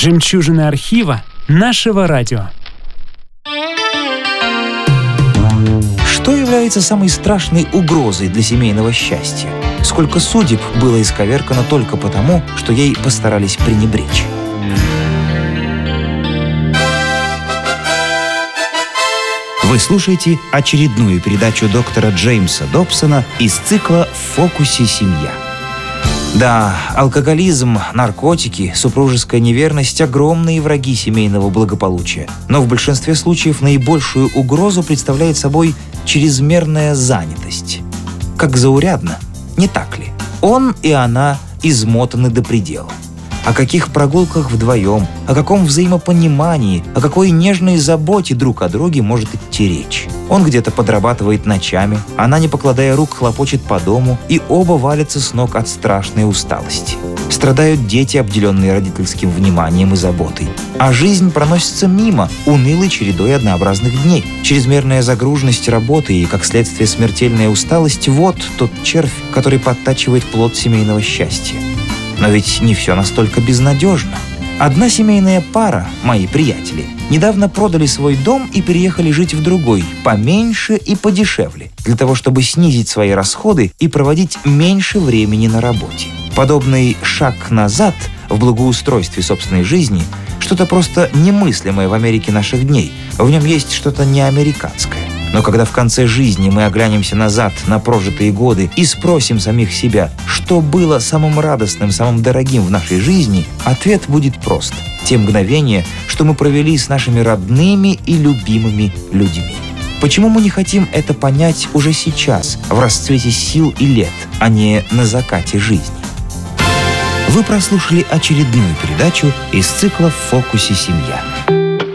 Жемчужины архива нашего радио. Что является самой страшной угрозой для семейного счастья? Сколько судеб было исковеркано только потому, что ей постарались пренебречь? Вы слушаете очередную передачу доктора Джеймса Добсона из цикла «В фокусе семья». Да, алкоголизм, наркотики, супружеская неверность – огромные враги семейного благополучия. Но в большинстве случаев наибольшую угрозу представляет собой чрезмерная занятость. Как заурядно, не так ли? Он и она измотаны до предела. О каких прогулках вдвоем, о каком взаимопонимании, о какой нежной заботе друг о друге может идти речь. Он где-то подрабатывает ночами, она, не покладая рук, хлопочет по дому, и оба валятся с ног от страшной усталости. Страдают дети, обделенные родительским вниманием и заботой. А жизнь проносится мимо, унылой чередой однообразных дней. Чрезмерная загруженность работы и, как следствие, смертельная усталость – вот тот червь, который подтачивает плод семейного счастья. Но ведь не все настолько безнадежно. Одна семейная пара, мои приятели, недавно продали свой дом и переехали жить в другой, поменьше и подешевле, для того, чтобы снизить свои расходы и проводить меньше времени на работе. Подобный шаг назад в благоустройстве собственной жизни – что-то просто немыслимое в Америке наших дней. В нем есть что-то неамериканское. Но когда в конце жизни мы оглянемся назад на прожитые годы и спросим самих себя, что было самым радостным, самым дорогим в нашей жизни, ответ будет прост. Те мгновения, что мы провели с нашими родными и любимыми людьми. Почему мы не хотим это понять уже сейчас, в расцвете сил и лет, а не на закате жизни? Вы прослушали очередную передачу из цикла «В фокусе семья».